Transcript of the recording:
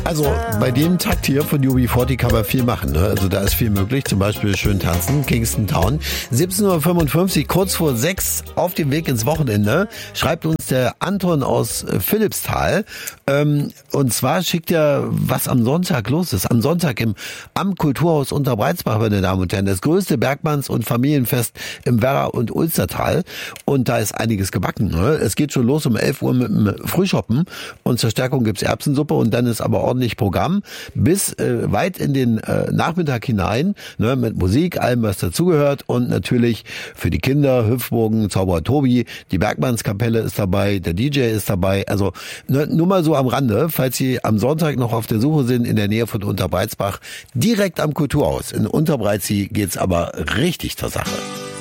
Also bei dem Takt hier von UB40 kann man viel machen. Ne? Also da ist viel möglich, zum Beispiel schön tanzen, Kingston Town. 17:55 Uhr, kurz vor 6 auf dem Weg ins Wochenende, schreibt uns der Anton aus Philippsthal. Und zwar schickt er, was am Sonntag los ist. Am Sonntag am Kulturhaus Unterbreizbach, meine Damen und Herren, das größte Bergmanns- und Familienfest im Werra- und Ulstertal. Und da ist einiges gebacken. Ne? Es geht schon los um 11 Uhr mit dem Frühschoppen und zur Stärkung gibt's Erbsensuppe und dann ist aber ordentlich Programm bis weit in den Nachmittag hinein, ne, mit Musik, allem was dazugehört und natürlich für die Kinder Hüpfburgen, Zauberer Tobi, die Bergmannskapelle ist dabei, der DJ ist dabei, also ne, nur mal so am Rande, falls Sie am Sonntag noch auf der Suche sind in der Nähe von Unterbreizbach, direkt am Kulturhaus in Unterbreizi geht's aber richtig zur Sache.